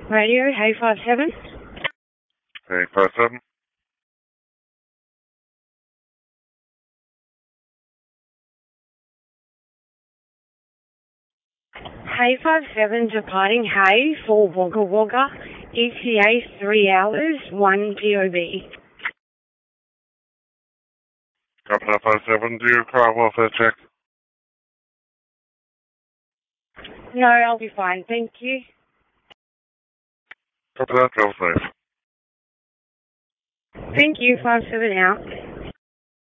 Radio, hey 57. Hey, 57. Hey 57, departing Hay for Wagga Wagga, ETA 3 hours, 1 POB. Copy that, 57. Do your car welfare check. No, I'll be fine, thank you. Copy that, drive safe. Thank you, 57 out.